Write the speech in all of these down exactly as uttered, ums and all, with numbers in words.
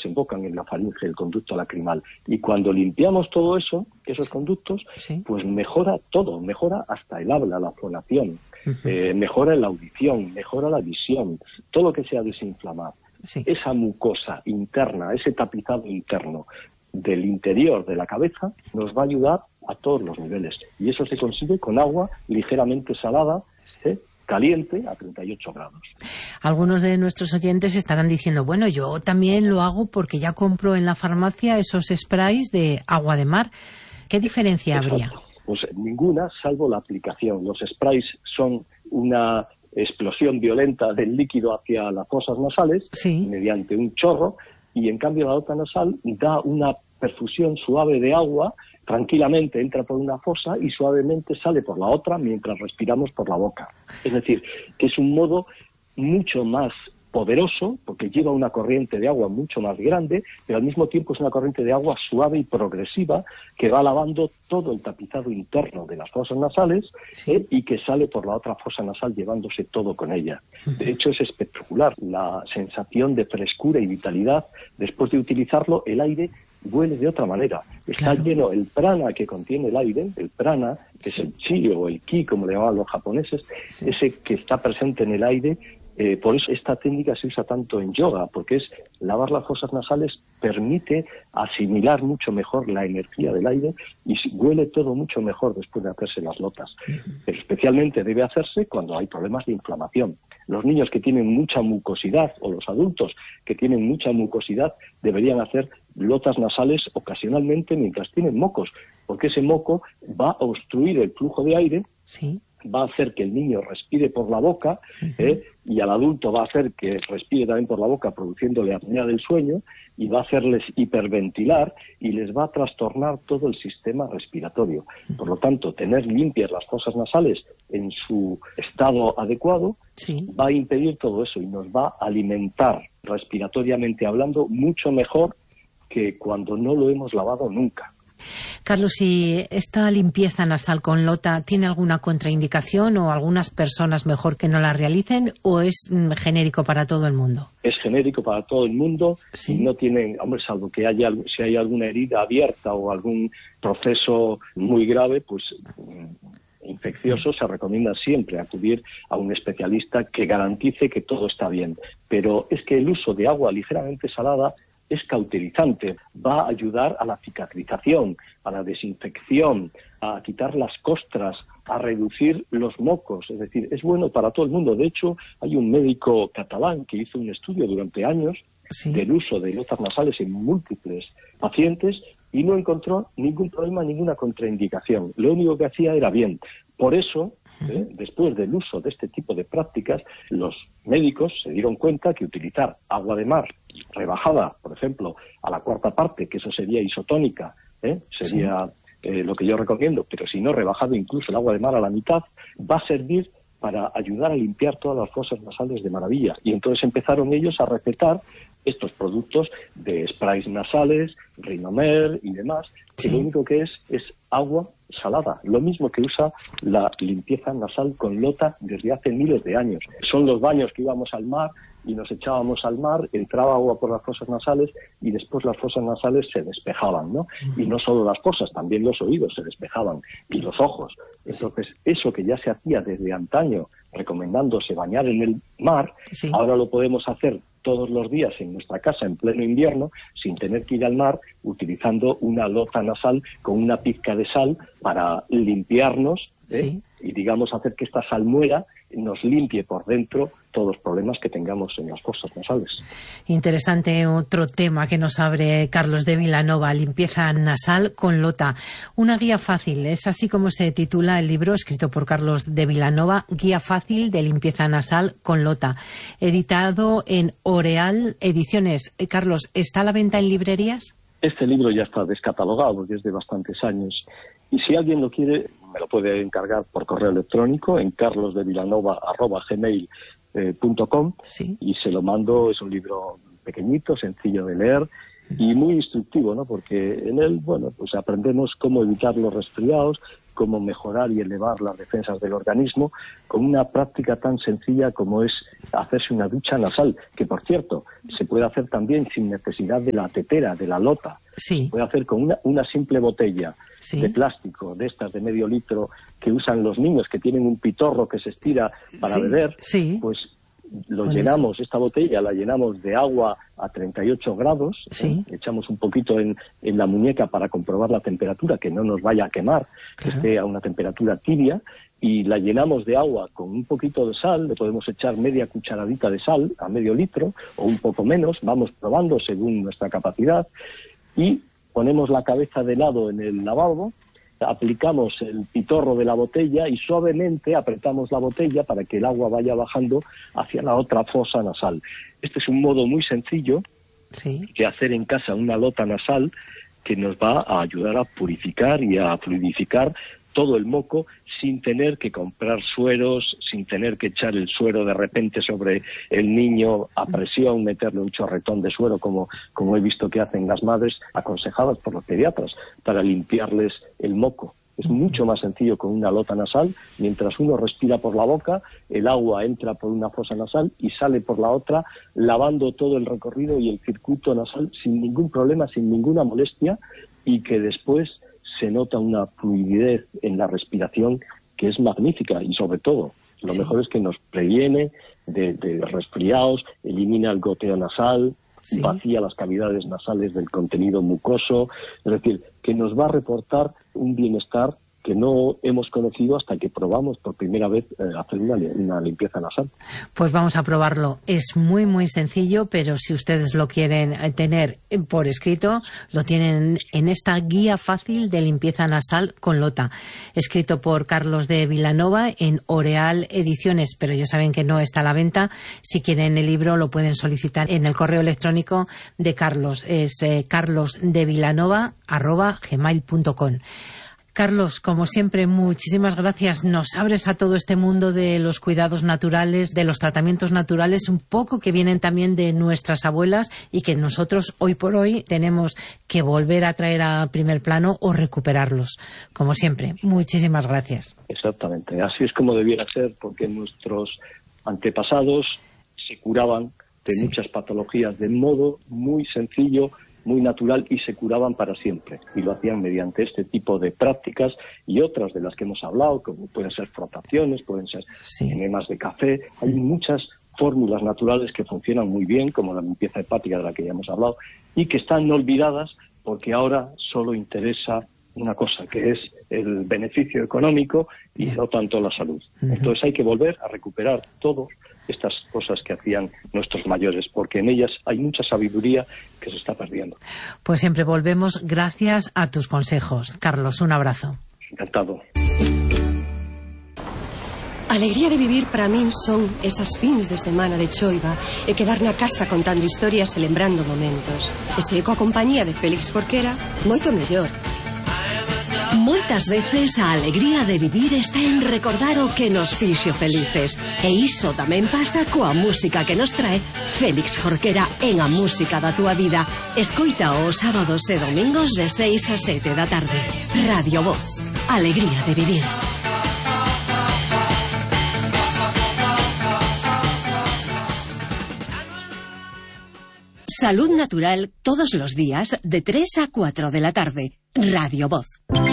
desembocan en la faringe, el conducto lacrimal. Y cuando limpiamos todo eso, esos conductos, sí. pues mejora todo, mejora hasta el habla, la fonación, uh-huh. eh, mejora la audición, mejora la visión, todo lo que sea desinflamar. Sí. Esa mucosa interna, ese tapizado interno del interior de la cabeza nos va a ayudar a todos los niveles. Y eso se consigue con agua ligeramente salada, ¿eh? caliente a treinta y ocho grados. Algunos de nuestros oyentes estarán diciendo, bueno, yo también lo hago porque ya compro en la farmacia esos sprays de agua de mar. ¿Qué diferencia Exacto. habría? Pues ninguna, salvo la aplicación. Los sprays son una explosión violenta del líquido hacia las fosas nasales, sí. mediante un chorro, y en cambio la gota nasal da una perfusión suave de agua, tranquilamente entra por una fosa y suavemente sale por la otra mientras respiramos por la boca. Es decir, que es un modo mucho más poderoso, porque lleva una corriente de agua mucho más grande, pero al mismo tiempo es una corriente de agua suave y progresiva que va lavando todo el tapizado interno de las fosas nasales, sí. eh, y que sale por la otra fosa nasal llevándose todo con ella. De hecho, es espectacular la sensación de frescura y vitalidad. Después de utilizarlo, el aire huele de otra manera. Está claro. lleno el prana que contiene el aire, el prana, que sí. es el chi o el ki, como le llamaban los japoneses, sí. ese que está presente en el aire. Eh, por eso esta técnica se usa tanto en yoga, porque es lavar las fosas nasales, permite asimilar mucho mejor la energía del aire y huele todo mucho mejor después de hacerse las lotas. Pero especialmente debe hacerse cuando hay problemas de inflamación. Los niños que tienen mucha mucosidad o los adultos que tienen mucha mucosidad deberían hacer lotas nasales ocasionalmente mientras tienen mocos, porque ese moco va a obstruir el flujo de aire, sí. va a hacer que el niño respire por la boca, uh-huh. ¿eh? y al adulto va a hacer que respire también por la boca, produciéndole apnea del sueño, y va a hacerles hiperventilar y les va a trastornar todo el sistema respiratorio. Uh-huh. Por lo tanto, tener limpias las fosas nasales en su estado adecuado sí. va a impedir todo eso y nos va a alimentar respiratoriamente hablando mucho mejor que cuando no lo hemos lavado nunca. Carlos, si esta limpieza nasal con lota tiene alguna contraindicación o algunas personas mejor que no la realicen, o es mm, genérico para todo el mundo? Es genérico para todo el mundo, ¿sí? Y no tienen, hombre, salvo que haya, si hay alguna herida abierta o algún proceso muy grave, pues infeccioso, se recomienda siempre acudir a un especialista que garantice que todo está bien. Pero es que el uso de agua ligeramente salada es cauterizante, va a ayudar a la cicatrización, a la desinfección, a quitar las costras, a reducir los mocos, es decir, es bueno para todo el mundo. De hecho, hay un médico catalán que hizo un estudio durante años sí. del uso de lotas nasales en múltiples pacientes y no encontró ningún problema, ninguna contraindicación. Lo único que hacía era bien. Por eso, ¿Eh? después del uso de este tipo de prácticas, los médicos se dieron cuenta que utilizar agua de mar rebajada, por ejemplo, a la cuarta parte, que eso sería isotónica, ¿eh? sería sí. eh, lo que yo recomiendo, pero si no, rebajado incluso el agua de mar a la mitad, va a servir para ayudar a limpiar todas las fosas nasales de maravilla. Y entonces empezaron ellos a recetar estos productos de sprays nasales, Rinomer y demás, que sí. lo único que es es agua salada, lo mismo que usa la limpieza nasal con lota desde hace miles de años. Son los baños que íbamos al mar y nos echábamos al mar, entraba agua por las fosas nasales y después las fosas nasales se despejaban, ¿no? Uh-huh. Y no solo las fosas, también los oídos se despejaban y los ojos. Entonces, eso que ya se hacía desde antaño, recomendándose bañar en el mar, sí. ahora lo podemos hacer todos los días en nuestra casa en pleno invierno, sin tener que ir al mar, utilizando una lota nasal con una pizca de sal para limpiarnos, ¿eh? sí. y digamos hacer que esta salmuera nos limpie por dentro todos los problemas que tengamos en las fosas nasales. Interesante otro tema que nos abre Carlos de Vilanova, limpieza nasal con lota. Una guía fácil, es así como se titula el libro escrito por Carlos de Vilanova, Guía fácil de limpieza nasal con lota, editado en Oreal Ediciones. Eh, Carlos, ¿está a la venta en librerías? Este libro ya está descatalogado desde bastantes años y si alguien lo quiere me lo puede encargar por correo electrónico en carlosdevilanova arroba gmail punto com sí. y se lo mando. Es un libro pequeñito, sencillo de leer y muy instructivo, ¿no? Porque en él, bueno, pues aprendemos cómo evitar los resfriados, cómo mejorar y elevar las defensas del organismo con una práctica tan sencilla como es hacerse una ducha nasal, que por cierto se puede hacer también sin necesidad de la tetera, de la lota. Sí. Se puede hacer con una, una simple botella sí. de plástico, de estas de medio litro que usan los niños, que tienen un pitorro que se estira para sí. beber, sí. pues lo Con llenamos, eso. esta botella la llenamos de agua a treinta y ocho grados, sí. ¿eh? Echamos un poquito en, en la muñeca para comprobar la temperatura, que no nos vaya a quemar, claro. que esté a una temperatura tibia, y la llenamos de agua con un poquito de sal, le podemos echar media cucharadita de sal a medio litro, o un poco menos, vamos probando según nuestra capacidad, y ponemos la cabeza de lado en el lavabo, aplicamos el pitorro de la botella y suavemente apretamos la botella para que el agua vaya bajando hacia la otra fosa nasal. Este es un modo muy sencillo sí. de hacer en casa una lota nasal que nos va a ayudar a purificar y a fluidificar todo el moco sin tener que comprar sueros, sin tener que echar el suero de repente sobre el niño a presión, meterle un chorretón de suero como, como he visto que hacen las madres aconsejadas por los pediatras para limpiarles el moco. Es mucho más sencillo con una lota nasal. Mientras uno respira por la boca, el agua entra por una fosa nasal y sale por la otra, lavando todo el recorrido y el circuito nasal sin ningún problema, sin ninguna molestia, y que después se nota una fluidez en la respiración que es magnífica y sobre todo lo sí. mejor es que nos previene de, de resfriados, elimina el goteo nasal, sí. vacía las cavidades nasales del contenido mucoso, es decir, que nos va a reportar un bienestar que no hemos conocido hasta que probamos por primera vez eh, hacer una, una limpieza nasal. Pues vamos a probarlo. Es muy, muy sencillo, pero si ustedes lo quieren tener por escrito, lo tienen en esta guía fácil de limpieza nasal con Lota, escrito por Carlos de Vilanova en Oreal Ediciones, pero ya saben que no está a la venta. Si quieren el libro, lo pueden solicitar en el correo electrónico de Carlos. Es eh, carlosdevilanova arroba gmail punto com. Carlos, como siempre, muchísimas gracias. Nos abres a todo este mundo de los cuidados naturales, de los tratamientos naturales, un poco que vienen también de nuestras abuelas y que nosotros hoy por hoy tenemos que volver a traer a primer plano o recuperarlos. Como siempre, muchísimas gracias. Exactamente, así es como debiera ser, porque nuestros antepasados se curaban de sí. muchas patologías de modo muy sencillo, muy natural, y se curaban para siempre, y lo hacían mediante este tipo de prácticas y otras de las que hemos hablado, como pueden ser frotaciones, pueden ser sí. enemas de café. Hay muchas fórmulas naturales que funcionan muy bien, como la limpieza hepática de la que ya hemos hablado, y que están olvidadas porque ahora solo interesa una cosa, que es el beneficio económico y no tanto la salud. Uh-huh. Entonces hay que volver a recuperar todas estas cosas que hacían nuestros mayores, porque en ellas hay mucha sabiduría que se está perdiendo. Pues siempre volvemos gracias a tus consejos. Carlos, un abrazo. Encantado. Alegría de vivir para min son esas fins de semana de choiva e quedar na casa contando historias e lembrando momentos. E se coa compañía de Félix Jorquera, moito mellor. Moitas veces a alegría de vivir está en recordar o que nos fixo felices. E iso tamén pasa coa música que nos trae Félix Jorquera en A Música da Túa Vida. Escoita os sábados e domingos de seis a sete da tarde. Radio Voz. Alegría de vivir. Salud natural todos los días de tres a cuatro de la tarde. Radio Voz.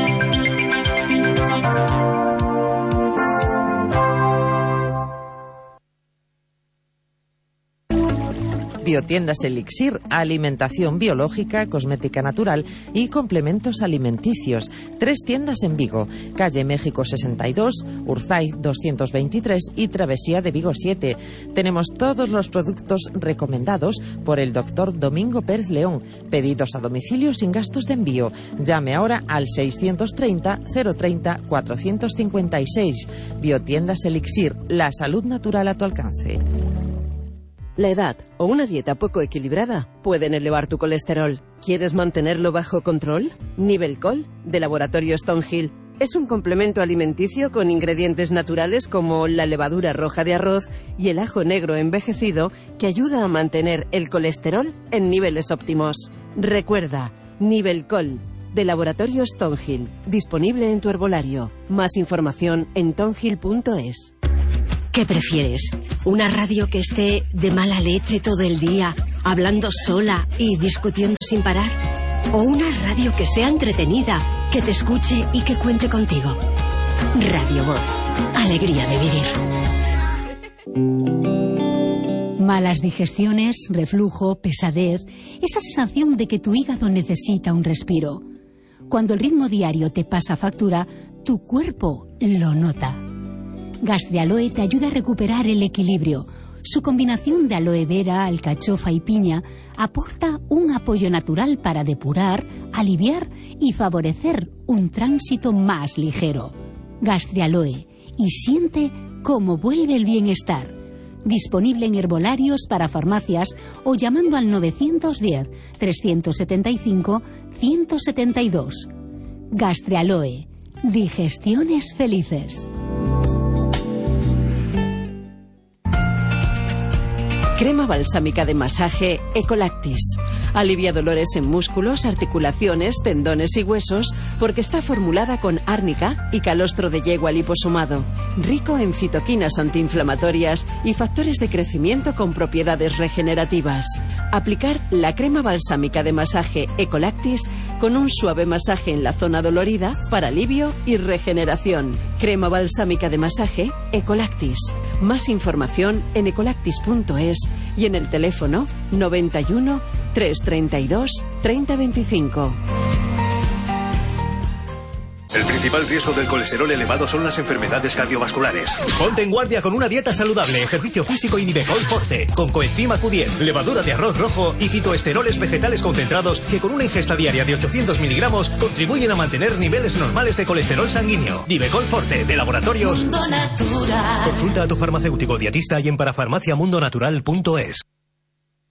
Biotiendas Elixir, alimentación biológica, cosmética natural y complementos alimenticios. Tres tiendas en Vigo, calle México sesenta y dos, Urzay doscientos veintitrés y Travesía de Vigo siete. Tenemos todos los productos recomendados por el doctor Domingo Pérez León. Pedidos a domicilio sin gastos de envío. Llame ahora al seiscientos treinta, cero treinta, cuatrocientos cincuenta y seis. Biotiendas Elixir, la salud natural a tu alcance. La edad o una dieta poco equilibrada pueden elevar tu colesterol. ¿Quieres mantenerlo bajo control? Nivelcol, de Laboratorio Stonehill, es un complemento alimenticio con ingredientes naturales como la levadura roja de arroz y el ajo negro envejecido que ayuda a mantener el colesterol en niveles óptimos. Recuerda, Nivelcol, de Laboratorio Stonehill. Disponible en tu herbolario. Más información en tonhill punto es. ¿Qué prefieres? ¿Una radio que esté de mala leche todo el día, hablando sola y discutiendo sin parar? ¿O una radio que sea entretenida, que te escuche y que cuente contigo? Radio Voz. Alegría de vivir. Malas digestiones, reflujo, pesadez, esa sensación de que tu hígado necesita un respiro. Cuando el ritmo diario te pasa factura, tu cuerpo lo nota. Gastrialoe te ayuda a recuperar el equilibrio. Su combinación de aloe vera, alcachofa y piña aporta un apoyo natural para depurar, aliviar y favorecer un tránsito más ligero. Gastrialoe, y siente cómo vuelve el bienestar. Disponible en herbolarios para farmacias o llamando al novecientos diez, trescientos setenta y cinco, ciento setenta y dos. Gastrialoe. Digestiones felices. Crema balsámica de masaje Ecolactis. Alivia dolores en músculos, articulaciones, tendones y huesos porque está formulada con árnica y calostro de yegua liposomado. Rico en citoquinas antiinflamatorias y factores de crecimiento con propiedades regenerativas. Aplicar la crema balsámica de masaje Ecolactis con un suave masaje en la zona dolorida para alivio y regeneración. Crema balsámica de masaje Ecolactis. Más información en ecolactis punto es y en el teléfono noventa y uno, trescientos treinta y dos, treinta veinticinco. El principal riesgo del colesterol elevado son las enfermedades cardiovasculares. Ponte en guardia con una dieta saludable, ejercicio físico y Nivecol Forte, con coenzima Q diez, levadura de arroz rojo y fitoesteroles vegetales concentrados que con una ingesta diaria de ochocientos miligramos contribuyen a mantener niveles normales de colesterol sanguíneo. Nivecol Forte, de Laboratorios Mundo Natural. Consulta a tu farmacéutico dietista y en parafarmaciamundonatural punto es.